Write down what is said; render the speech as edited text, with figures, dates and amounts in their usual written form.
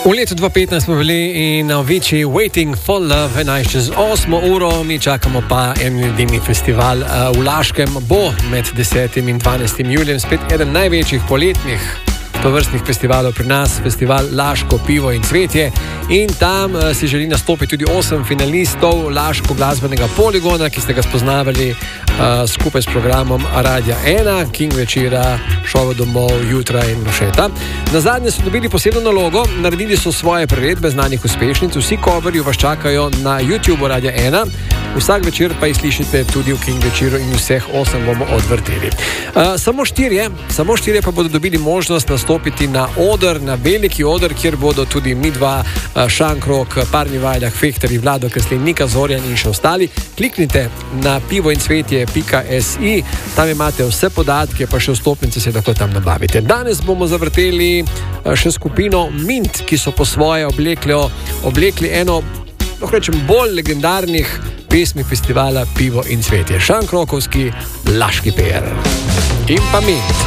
V letu 2015 smo bili in na Viči Waiting for Love 11:08, mi čakamo pa en festival v Laškem. Bo med 10. in 12. julijem spet eden največjih poletnih tovrstnih festivalov pri nas, festival Laško pivo in cvetje. In tam si želi nastopiti tudi 8 finalistov Laško glasbenega poligona, ki ste ga spoznavali skupaj s programom Radia 1, King večera, šova domov, jutra in Mošeta. Na zadnje so dobili posebno nalogo, naredili so svoje priredbe znanih uspešnic, vsi coverji vas čakajo na YouTubeu Radia 1, vsak večer pa jih slišite tudi v King večeru in vseh 8 bomo odvrteli. Samo štirje pa bodo dobili možnost nastopiti na oder, na veliki oder, kjer bodo tudi midva, Šankrok, Parni Valjak, Fehtari, Vlado Kreslin, Nika Zorjan in še ostali. Kliknite na pivoincvetje.si, tam imate vse podatke, pa še vstopnice se lahko tam nabavite. Danes bomo zavrteli še skupino Mint, ki so po svoje oblekli eno, lahko rečem, bolj legendarnih pesmi festivala Pivo in cvetje. Šankrokovski Laški PR. In pa Mint.